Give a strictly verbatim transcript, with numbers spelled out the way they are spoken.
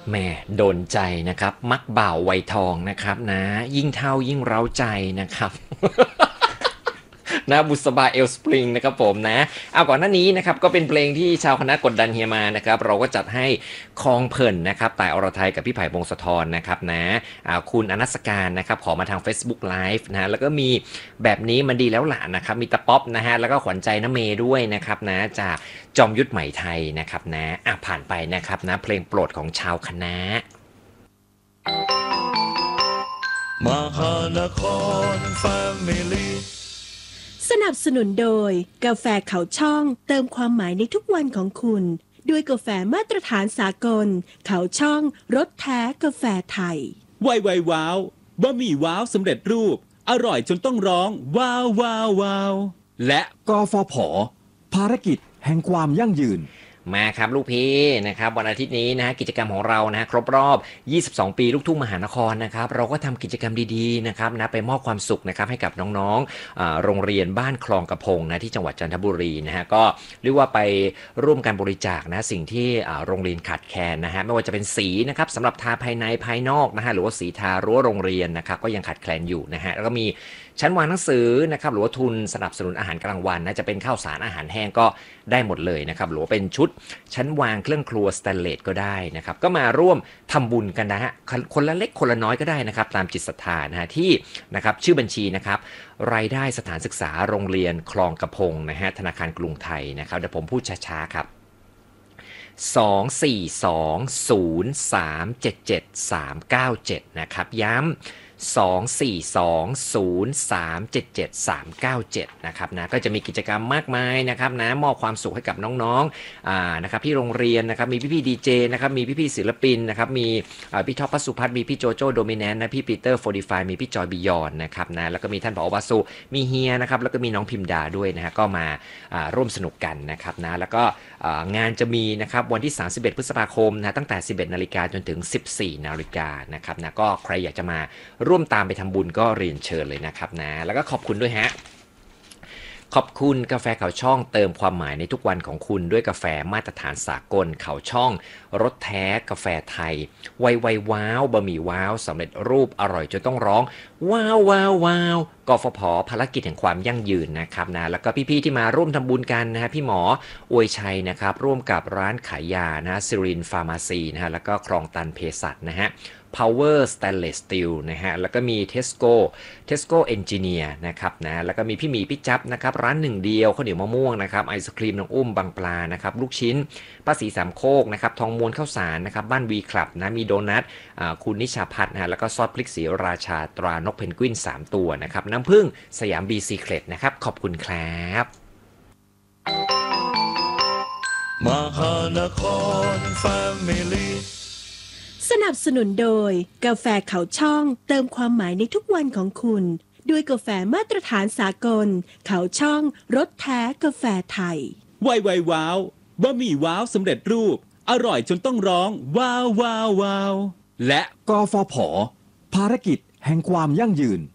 แหม่โดนใจนะครับมักบ่าววัยทองนะครับนะยิ่งเท่ายิ่งเร้าใจนะครับ นะบุษบาเอลสปริงนะครับผมนะเอาก่อนหน้านี้นะครับก็เป็นเพลงที่ชาวคณะกดดันเฮียมานะครับเราก็จัดให้คลองเพลินนะครับแต่อรไทยกับพี่ไผ่พงศธรนะครับนะอ่าคุณอนัสการนะครับขอมาทาง Facebook Live นะแล้วก็มีแบบนี้มันดีแล้วล่ะนะครับมีตะป๊อปนะฮะแล้วก็ขวัญใจน้าเมย์ด้วยนะครับนะจากจอมยุทธใหม่ไทยนะครับนะอ่ะผ่านไปนะครับนะเพลงโปรดของชาวคณะมหานครแฟมิลี่สนับสนุนโดยกาแฟเขาช่องเติมความหมายในทุกวันของคุณด้วยกาแฟมาตรฐานสากลเขาช่องรสแท้กาแฟไทยไวไวว้าวบะหมี่ว้าวสำเร็จรูปอร่อยจนต้องร้องว้าวว้าวว้าวและกฟผภารกิจแห่งความยั่งยืนมาครับลูกพี่นะครับวันอาทิตย์นี้นะฮะกิจกรรมของเรานะครบรอบยี่สิบสองปีลูกทุ่งมหานครนะครับเราก็ทำกิจกรรมดีๆนะครับนะไปมอบความสุขนะครับให้กับน้องๆโรงเรียนบ้านคลองกระพงนะที่จังหวัดจันทบุรีนะฮะก็เรียกว่าไปร่วมกันบริจาคนะสิ่งที่โรงเรียนขาดแคลนนะฮะไม่ว่าจะเป็นสีนะครับสำหรับทาภายในภายนอกนะฮะหรือว่าสีทารั้วโรงเรียนนะครับก็ยังขาดแคลนอยู่นะฮะแล้วก็มีชั้นวางหนังสือนะครับหรือว่าทุนสนับสนุนอาหารกลางวันนะจะเป็นข้าวสารอาหารแห้งก็ได้หมดเลยนะครับหรือว่าเป็นชุดชั้นวางเครื่องครัวสแตนเลสก็ได้นะครับก็มาร่วมทำบุญกันนะฮะคนละเล็กคนละน้อยก็ได้นะครับตามจิตศรัทธานะฮะที่นะครับชื่อบัญชีนะครับรายได้สถานศึกษาโรงเรียนคลองกระพงนะฮะธนาคารกรุงไทยนะครับเดี๋ยวผมพูดช้าๆครับสอง สี่ สอง ศูนย์ สาม เจ็ด เจ็ด สาม เก้า เจ็ดนะครับย้ำสอง สี่ สอง ศูนย์ สาม เจ็ด เจ็ด สาม เก้า เจ็ดนะครับนะก็จะมีกิจกรรมมากมายนะครับนะมอบความสุขให้กับน้องๆอ่านะครับที่โรงเรียนนะครับมีพี่ๆดีเจนะครับมีพี่ๆศิลปินนะครับมีพี่ท็อปพัสุพัฒน์มีพี่โจโจ้โดมิแนนนะพี่ปีเตอร์โฟร์ตี้ไฟว์มีพี่จอยบิยอนนะครับนะแล้วก็มีท่านผอวสุมีเฮียนะครับแล้วก็มีน้องพิมดาด้วยนะฮะก็มาร่วมสนุกกันนะครับนะแล้วก็งานจะมีนะครับวันที่สามสิบเอ็ดพฤษภาคมนะตั้งแต่สิบเอ็ดนาฬิกาจนถึงสิบสี่นาฬิกานะครับนะก็ใครอยากจะมาร่วมตามไปทำบุญก็เรียนเชิญเลยนะครับนะแล้วก็ขอบคุณด้วยฮะขอบคุณกาแฟเขาช่องเติมความหมายในทุกวันของคุณด้วยกาแฟมาตรฐานสากลเขาช่องรสแท้กาแฟไทยไวไวว้าวบะหมี่ว้าวสำเร็จรูปอร่อยจนต้องร้องว้าวว้าวว้าวกฟผภารกิจแห่งความยั่งยืนนะครับนะแล้วก็พี่ๆที่มาร่วมทำบุญกันนะฮะพี่หมออวยชัยนะครับร่วมกับร้านขายยานะซิรินฟาร์มาซีนะฮะแล้วก็คลองตันเภสัชนะฮะPower Stainless Steel นะฮะแล้วก็มี Tesco Tesco Engineer นะครับนะแล้วก็มีพี่หมีพี่จับนะครับร้านหนึ่งเดียวข้าวเหนียวมะม่วงนะครับไอศครีมน้องอุ้มบางปลานะครับลูกชิ้นป้าสีสามโคกนะครับทองม้วนข้าวสารนะครับบ้านวีคลับนะมีโดนัทคุณนิชาพัฒน์นะฮะแล้วก็ซอสพริกสีราชาตรานกเพนกวินสามตัวนะครับน้ำผึ้งสยามบีซีเคล็ดนะครับขอบคุณครับมหานครแฟมิลี่สนับสนุนโดยกาแฟเขาช่องเติมความหมายในทุกวันของคุณด้วยกาแฟมาตรฐานสากลเขาช่องรสแท้กาแฟไทยไวไวว้าวบะหมี่ว้าวสำเร็จรูปอร่อยจนต้องร้องว้าวว้าวว้าวและกฟผภารกิจแห่งความยั่งยืน